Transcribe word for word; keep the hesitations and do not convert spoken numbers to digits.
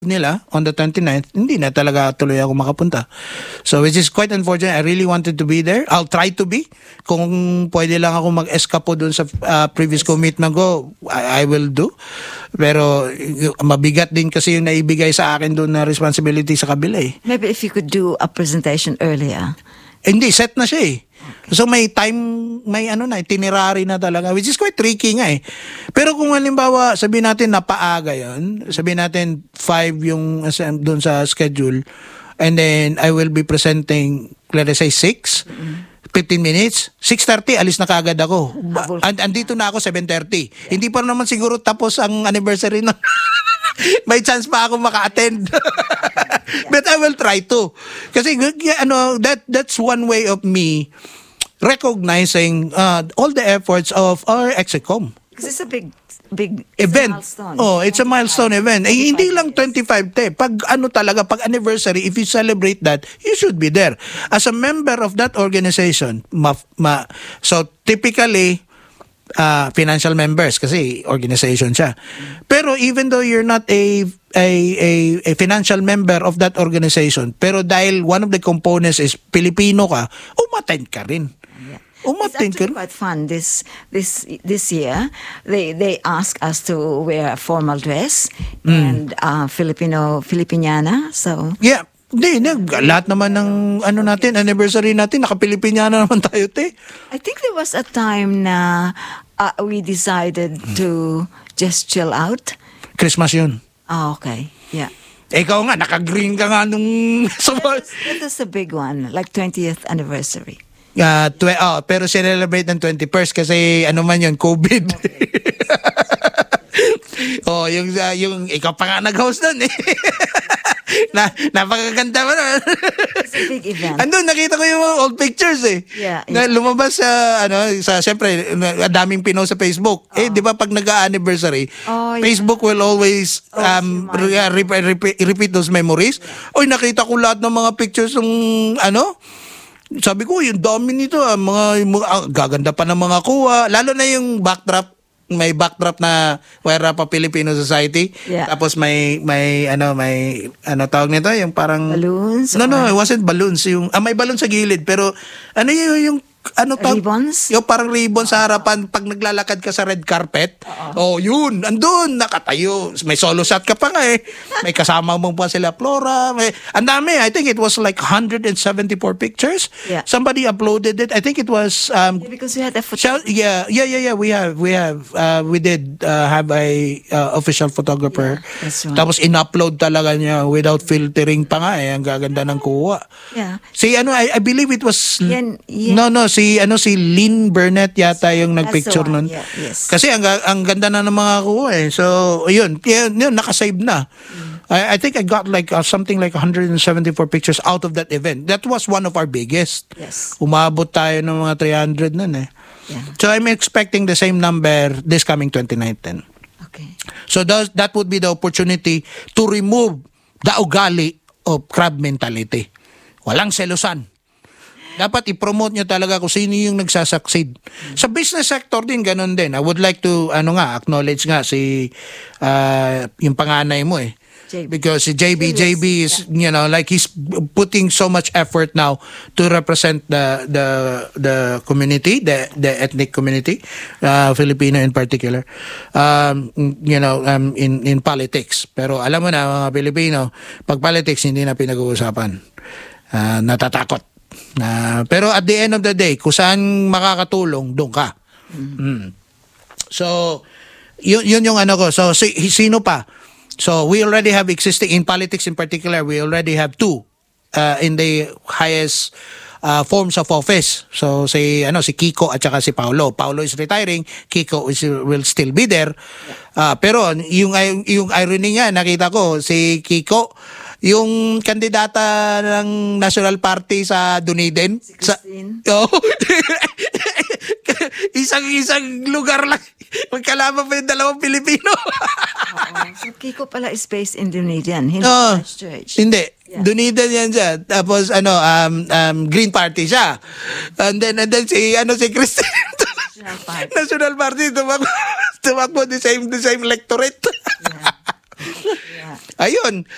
nila on the twenty-ninth, hindi na talaga tuloy ako makapunta. So which is quite unfortunate. I really wanted to be there. I'll try to be. Kung pwede lang ako mag-escapo dun sa uh, previous commitment ko, I, I will do. Pero mabigat din kasi yung naibigay sa akin dun na responsibility sa kabila eh. Maybe if you could do a presentation earlier. Eh, hindi, set na siya eh. Okay. So may time, may ano na, itinerary na talaga, which is quite tricky nga eh. Pero kung halimbawa, sabihin natin napaaga yun, sabihin natin five yung doon sa schedule, and then I will be presenting, let's say six, mm-hmm. fifteen minutes, six thirty, alis na kagad ako. And, andito na ako seven thirty. Yeah. Hindi pa naman siguro tapos ang anniversary na. May chance pa ako maka-attend. But I will try to. Kasi ano, that that's one way of me recognizing uh, all the efforts of our Execom. Because it's a big big it's event. A milestone. Oh, it's a milestone event. Eh, hindi lang twenty-five te. Pag ano talaga, pag anniversary, if you celebrate that, you should be there. As a member of that organization, ma, ma, so typically, Uh, financial members kasi organization siya. Pero even though you're not a a a, a financial member of that organization, pero dahil one of the components is Pilipino ka, umattend ka rin. Yeah. Umattend It's ka rin. actually quite fun this this this year. They they ask us to wear a formal dress mm. and uh, Filipino Filipiniana. So yeah. Hindi, hindi. Lahat naman ng ano natin, anniversary natin, naka-Pilipiniana naman tayo, te. I think there was a time na uh, we decided to just chill out. Christmas yun. Oh, okay. Yeah. Ikaw nga, naka-green ka nga nung... That is a big one, like twentieth anniversary. Uh, tw- oh, pero celebrate ng twenty-first kasi ano man yun, COVID. Okay. Oh, yung, uh, yung ikaw pa nga nag-host nun eh. na napakaganda mo na. It's a big event. Andun nakita ko yung old pictures eh. Yeah, na lumabas sa ano sa syempre daming pinost sa Facebook. Oh. Eh di ba pag nag-anniversary, oh, yeah. Facebook will always um oh, re- re- re- repeat those memories. Yeah. Oy, nakita ko lahat ng mga pictures ng ano. Sabi ko, yung dami nito, ah, mga, mga ah, gaganda pa ng mga kuha, lalo na yung backdrop. May backdrop na Wera pa Filipino Society. Yeah. Tapos may may ano may ano tawag nito yung parang balloons. No no, it wasn't balloons yung ah, may balloon sa gilid pero ano yung, yung ano tawag? Ribbons? Yung parang ribbon sa harapan pag naglalakad ka sa red carpet. Uh-oh. Oh, yun. Andun, nakatayo. May solo shot ka pa nga eh. May kasama mo pa sila Flora. May, ang dami. I think it was like one hundred seventy-four pictures. Yeah. Somebody uploaded it. I think it was um yeah, because we had a photo- yeah, yeah, yeah, yeah. We have, we have, uh, we did uh, have a uh, official photographer. Yeah, that's right. Tapos in-upload talaga niya without filtering pa nga eh. Ang gaganda ng kuha. Yeah. Si ano, I, I believe it was Yan, yan. no no si ano si Lynn Burnett yata yung nagpicture nun. Yeah, yes. Kasi ang ang ganda na ng mga kuha eh. So yun, yun, yun naka-save na. Mm. I, I think I got like uh, something like one hundred seventy-four pictures out of that event. That was one of our biggest. Yes. Umabot tayo ng mga three hundred nun eh. Yeah. So I'm expecting the same number this coming twenty-ninth then. Okay. So those, that would be the opportunity to remove the ugali of crab mentality. Walang selosan. Dapat i-promote nyo talaga kung sino yung nagsasucceed. Mm-hmm. Sa business sector din, ganun din. I would like to, ano nga, acknowledge nga si, uh, yung panganay mo eh. J B. Because si J B, J B is, you know, like he's putting so much effort now to represent the the the community, the the ethnic community, uh, Filipino in particular, um, you know, um, in in politics. Pero alam mo na mga Pilipino, pag politics hindi na pinag-uusapan, uh, natatakot. Na, pero at the end of the day, kung saan makakatulong, doon ka. Mm. Mm. So, yun, yun yung ano ko. So, si, sino pa? So, we already have existing, in politics in particular, we already have two uh, in the highest uh, forms of office. So, si, ano, si Kiko at saka si Paulo. Paulo is retiring, Kiko is, will still be there. Uh, pero, yung, yung irony niya, nakita ko, si Kiko, yung kandidata ng National Party sa Dunedin. Si Christine. Sa, oh, isang-isang lugar lang. Magkalaban pa yung dalawang Pilipino. Oo. So Kiko pala is based in Dunedin, hindi oh, Church. Hindi. Yeah. Dunedin yan siya. Tapos ano, um, um, Green Party siya. And then, and then si, ano, si Christine. National Party. National Party. Tumakbo, tumakbo the same, the same electorate. Yeah. Yeah. Ayun.